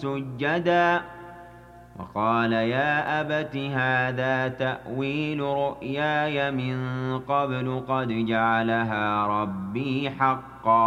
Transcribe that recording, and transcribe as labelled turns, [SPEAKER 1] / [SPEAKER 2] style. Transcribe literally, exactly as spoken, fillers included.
[SPEAKER 1] سُجَّدًا وَقَالَ يَا أَبَتِ هَٰذَا تَأْوِيلُ رُؤْيَايَ مِن قَبْلُ قَدْ جَعَلَهَا رَبِّي حَقًّا